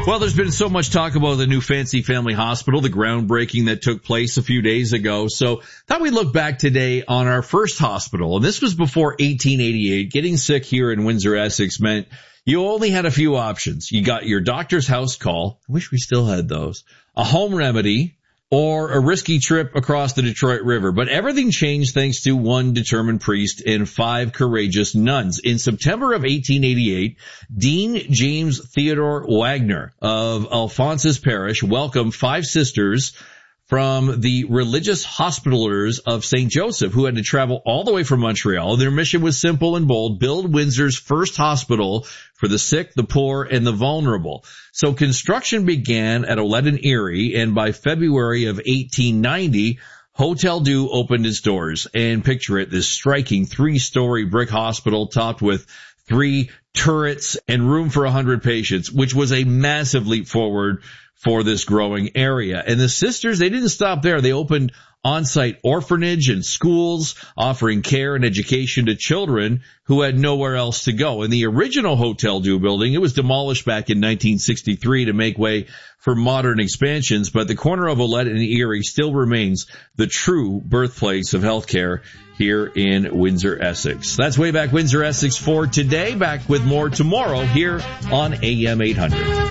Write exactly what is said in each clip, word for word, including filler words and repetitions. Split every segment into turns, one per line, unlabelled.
Well, there's been so much talk about the new Fancy Family Hospital, the groundbreaking that took place a few days ago. So thought we'd look back today on our first hospital. And this was before eighteen eighty-eight. Getting sick here in Windsor, Essex meant you only had a few options. You got your doctor's house call. I wish we still had those. A home remedy, or a risky trip across the Detroit River. But everything changed thanks to one determined priest and five courageous nuns. In September of eighteen eighty-eight, Dean James Theodore Wagner of Alphonsus Parish welcomed five sisters from the Religious Hospitallers of Saint Joseph, who had to travel all the way from Montreal. Their mission was simple and bold: build Windsor's first hospital for the sick, the poor, and the vulnerable. So construction began at Olette and Erie, and by February of eighteen ninety, Hotel Dieu opened its doors. And picture it, this striking three-story brick hospital topped with three turrets and room for a hundred patients, which was a massive leap forward for this growing area. And the sisters, they didn't stop there. They opened on-site orphanage and schools, offering care and education to children who had nowhere else to go. In the original Hotel Dieu building, it was demolished back in nineteen sixty-three to make way for modern expansions, but the corner of Olette and Erie still remains the true birthplace of healthcare here in Windsor, Essex. That's Way Back Windsor, Essex for today. Back with more tomorrow here on A M eight hundred.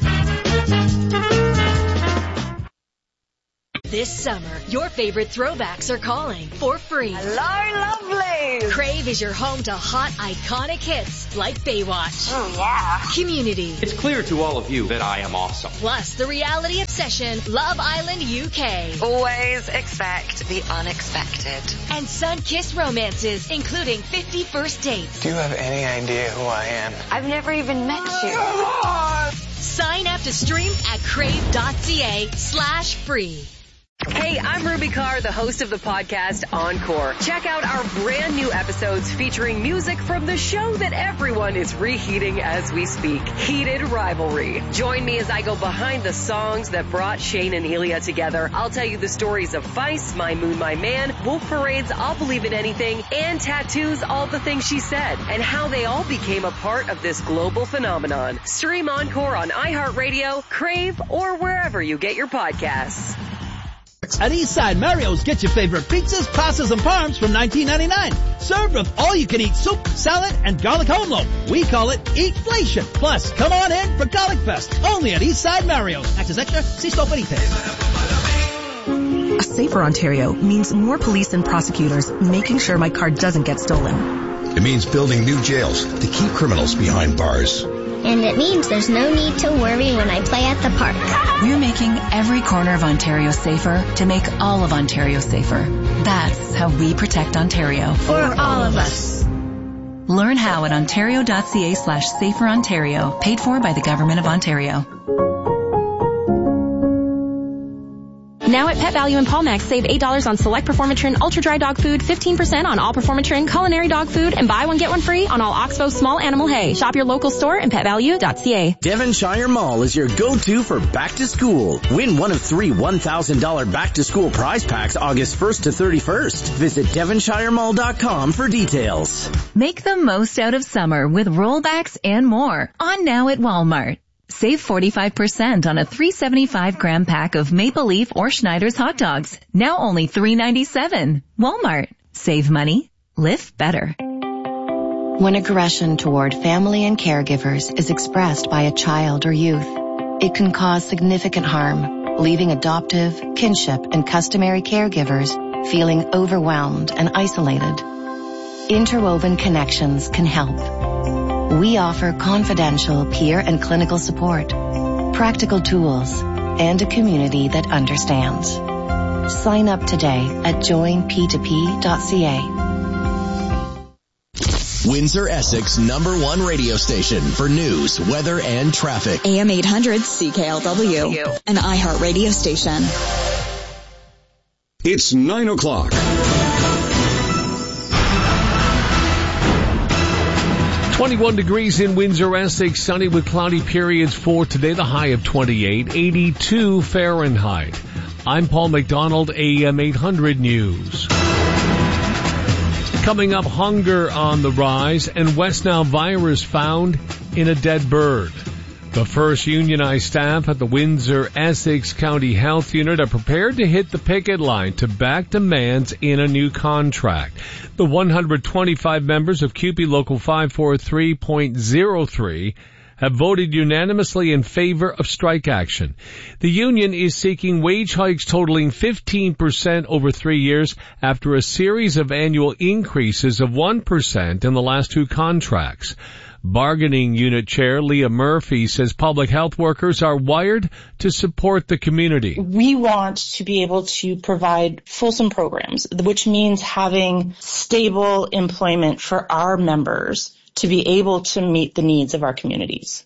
This summer, your favorite throwbacks are calling for free.
Hello, lovely.
Crave is your home to hot, iconic hits like Baywatch.
Oh, yeah.
Community.
It's clear to all of you that I am awesome.
Plus the reality obsession, Love Island U K.
Always expect the unexpected.
And sun-kissed romances, including fifty First Dates.
Do you have any idea who I am?
I've never even met you.
Come on!
Sign up to stream at crave.ca slash free.
Hey, I'm Ruby Carr, the host of the podcast Encore. Check out our brand new episodes featuring music from the show that everyone is reheating as we speak, Heated Rivalry. Join me as I go behind the songs that brought Shane and Elia together. I'll tell you the stories of Vice, My Moon, My Man, Wolf Parade's I'll Believe in Anything, and Tattoo's All the Things She Said, and how they all became a part of this global phenomenon. Stream Encore on iHeartRadio, Crave, or wherever you get your podcasts.
At Eastside Mario's, get your favorite pizzas, pastas, and parms from nineteen ninety-nine. Served with all-you-can-eat soup, salad, and garlic home loaf. We call it Eatflation. Plus, come on in for Garlic Fest, only at Eastside Mario's. Access extra, see store for details.
A safer Ontario means more police and prosecutors making sure my car doesn't get stolen.
It means building new jails to keep criminals behind bars.
And it means there's no need to worry when I play at the park.
We're making every corner of Ontario safer to make all of Ontario safer. That's how we protect Ontario.
For all of us.
Learn how at ontario.ca slash safer Ontario, paid for by the Government of Ontario.
Now at Pet Value and Paulmax, save eight dollars on select Performatrin Ultra Dry Dog Food, fifteen percent on all Performatrin Culinary Dog Food, and buy one get one free on all Oxbow Small Animal Hay. Shop your local store and pet value dot c a.
Devonshire Mall is your go-to for back to school. Win one of three one thousand dollars back to school prize packs August first to thirty-first. Visit devonshire mall dot com for details.
Make the most out of summer with rollbacks and more on now at Walmart. Save forty-five percent on a three seventy-five gram pack of Maple Leaf or Schneider's hot dogs. Now only three ninety-seven. Walmart. Save money. Live better.
When aggression toward family and caregivers is expressed by a child or youth, it can cause significant harm, leaving adoptive, kinship, and customary caregivers feeling overwhelmed and isolated. Interwoven Connections can help. We offer confidential peer and clinical support, practical tools, and a community that understands. Sign up today at join p two p dot c a.
Windsor, Essex number one radio station for news, weather, and traffic.
A M eight hundred C K L W, an iHeart radio station.
It's nine o'clock.
twenty-one degrees in Windsor, Essex, sunny with cloudy periods for today, the high of twenty-eight, eighty-two Fahrenheit. I'm Paul McDonald, A M eight hundred News. Coming up, hunger on the rise and West Nile virus found in a dead bird. The first unionized staff at the Windsor-Essex County Health Unit are prepared to hit the picket line to back demands in a new contract. The one hundred twenty-five members of C U P E Local five forty-three point oh three have voted unanimously in favor of strike action. The union is seeking wage hikes totaling fifteen percent over three years after a series of annual increases of one percent in the last two contracts. Bargaining Unit Chair Leah Murphy says public health workers are wired to support the community.
We want to be able to provide fulsome programs, which means having stable employment for our members to be able to meet the needs of our communities.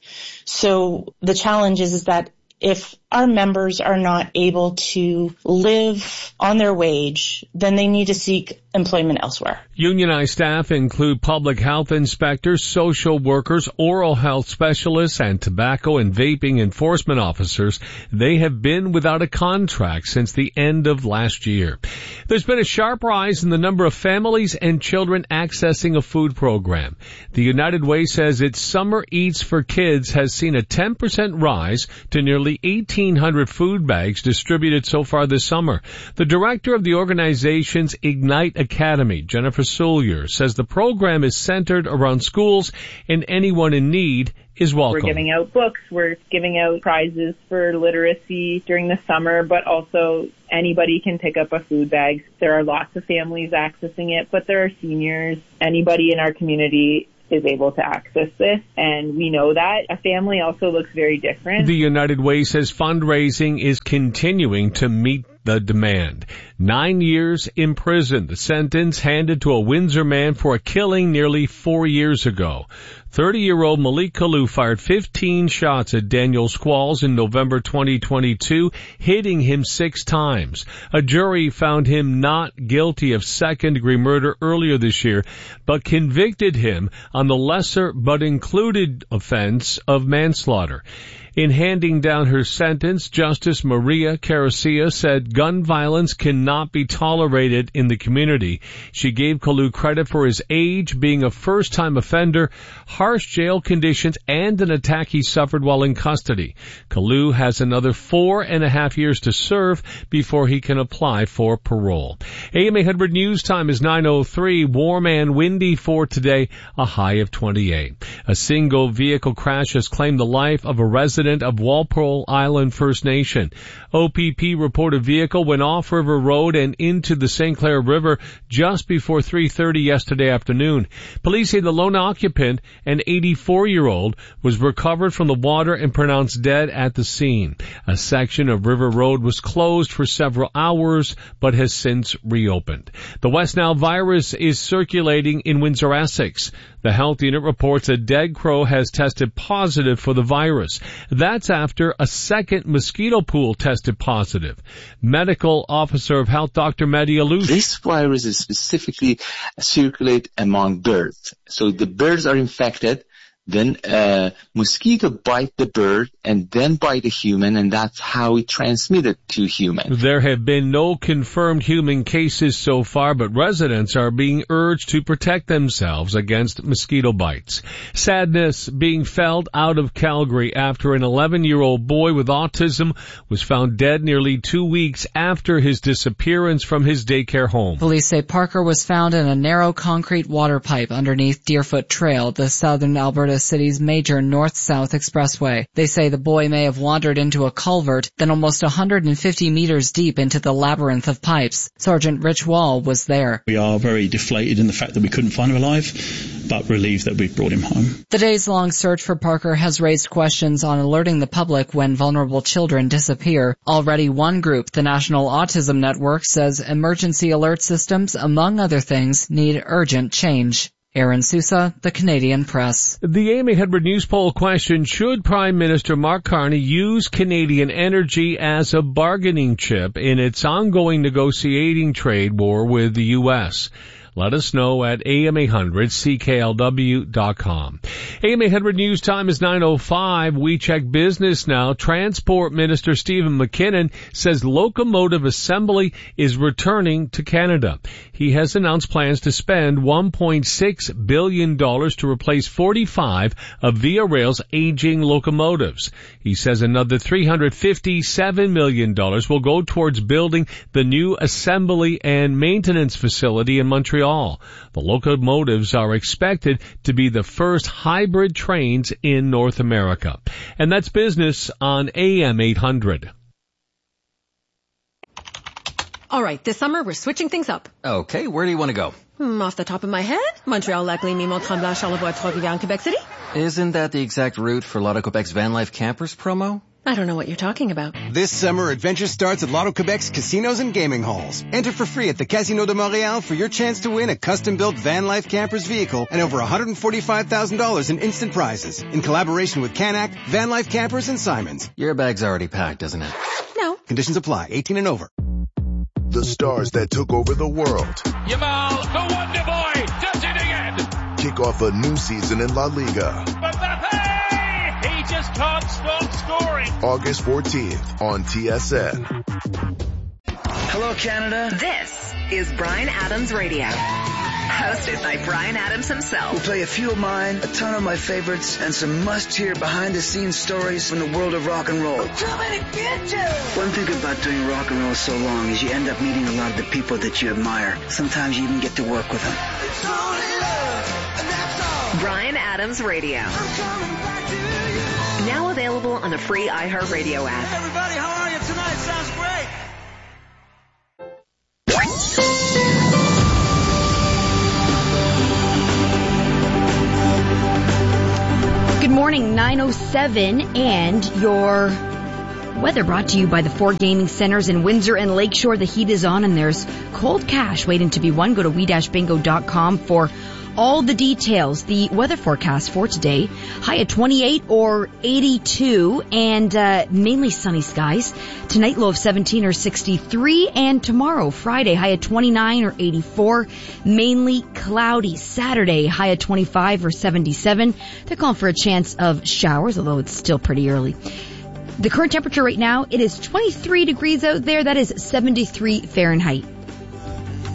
So the challenge is, is that if our members are not able to live on their wage, then they need to seek employment elsewhere.
Unionized staff include public health inspectors, social workers, oral health specialists, and tobacco and vaping enforcement officers. They have been without a contract since the end of last year. There's been a sharp rise in the number of families and children accessing a food program. The United Way says its Summer Eats for Kids has seen a ten percent rise to nearly eighteen hundred food bags distributed so far this summer. The director of the organization's Ignite Academy, Jennifer Soulier, says the program is centered around schools and anyone in need is welcome.
We're giving out books, we're giving out prizes for literacy during the summer, but also anybody can pick up a food bag. There are lots of families accessing it, but there are seniors, anybody in our community is able to access this, and we know that. A family also looks very different.
The United Way says fundraising is continuing to meet the demand. Nine years in prison, the sentence handed to a Windsor man for a killing nearly four years ago. thirty-year-old Malik Kalu fired fifteen shots at Daniel Squalls in November twenty twenty-two, hitting him six times. A jury found him not guilty of second-degree murder earlier this year, but convicted him on the lesser but included offense of manslaughter. In handing down her sentence, Justice Maria Caracia said gun violence cannot be tolerated in the community. She gave Kalu credit for his age, being a first-time offender, harsh jail conditions, and an attack he suffered while in custody. Kalu has another four and a half years to serve before he can apply for parole. A M eight hundred News Time is nine oh three. Warm and windy for today, a high of twenty-eight. A single vehicle crash has claimed the life of a resident of Walpole Island First Nation. O P P report a vehicle went off River Road and into the Saint Clair River just before three thirty yesterday afternoon. Police say the lone occupant, an eighty-four-year-old, was recovered from the water and pronounced dead at the scene. A section of River Road was closed for several hours but has since reopened. The West Nile virus is circulating in Windsor-Essex. The health unit reports a dead crow has tested positive for the virus. That's after a second mosquito pool tested positive. Medical Officer of Health Doctor Mehdi Allouche.
This virus is specifically circulate among birds. So the birds are infected, then uh mosquito bite the bird and then bite the human, and that's how it transmitted to human.
There have been no confirmed human cases so far, but residents are being urged to protect themselves against mosquito bites. Sadness being felt out of Calgary after an eleven-year-old boy with autism was found dead nearly two weeks after his disappearance from his daycare home.
Police say Parker was found in a narrow concrete water pipe underneath Deerfoot Trail, the southern Alberta city's major north-south expressway. They say the boy may have wandered into a culvert, then almost one hundred fifty meters deep into the labyrinth of pipes. Sergeant Rich Wall was there.
We are very deflated in the fact that we couldn't find him alive, but relieved that we've brought him home.
The days-long search for Parker has raised questions on alerting the public when vulnerable children disappear. Already one group, the National Autism Network, says emergency alert systems, among other things, need urgent change. Aaron Sousa, the Canadian Press.
The A M eight hundred News poll question, should Prime Minister Mark Carney use Canadian energy as a bargaining chip in its ongoing negotiating trade war with the U S? Let us know at A M eight hundred C K L W dot com. A M eight hundred News Time is nine oh five. We check business now. Transport Minister Stephen McKinnon says locomotive assembly is returning to Canada. He has announced plans to spend one point six billion dollars to replace forty-five of Via Rail's aging locomotives. He says another three hundred fifty-seven million dollars will go towards building the new assembly and maintenance facility in Montreal. The locomotives are expected to be the first hybrid trains in North America. And that's business on A M eight hundred.
All right, this summer we're switching things up.
Okay, where do you want to go?
Hmm, off the top of my head, Montreal, Lac Lémy, Mont-Tremblant, Charlevoix, Trois-Rivières, Quebec City.
Isn't that the exact route for Lotto Quebec's Van Life Campers promo?
I don't know what you're talking about.
This summer, adventure starts at Lotto Quebec's casinos and gaming halls. Enter for free at the Casino de Montréal for your chance to win a custom-built Van Life Campers vehicle and over one hundred forty-five thousand dollars in instant prizes in collaboration with Canac, Van Life Campers, and Simons.
Your bag's already packed, isn't it?
No.
Conditions apply. eighteen and over.
The stars that took over the world.
Yamal, the Wonder Boy, does it again.
Kick off a new season in La Liga.
Mbappe, he just can't stop scoring.
August fourteenth on T S N.
Hello, Canada.
This is Bryan Adams Radio. Hosted by Bryan Adams himself.
We'll play a few of mine, a ton of my favorites, and some must-hear behind-the-scenes stories from the world of rock and roll.
Too many bitches!
One thing about doing rock and roll so long is you end up meeting a lot of the people that you admire. Sometimes you even get to work with them.
It's only love, and that's all.
Bryan Adams Radio. Now available on the free iHeartRadio app.
Hey everybody, how are you tonight? Sounds great.
Good morning, nine oh seven, and your weather brought to you by the Four Gaming Centers in Windsor and Lakeshore. The heat is on and there's cold cash waiting to be won. Go to we dash bingo dot com for all the details. The weather forecast for today, high at twenty-eight or eighty-two and uh, mainly sunny skies. Tonight, low of seventeen or sixty-three, and tomorrow, Friday, high at twenty-nine or eighty-four, mainly cloudy. Saturday, high at twenty-five or seventy-seven. They're calling for a chance of showers, although it's still pretty early. The current temperature right now, it is twenty-three degrees out there. That is seventy-three Fahrenheit.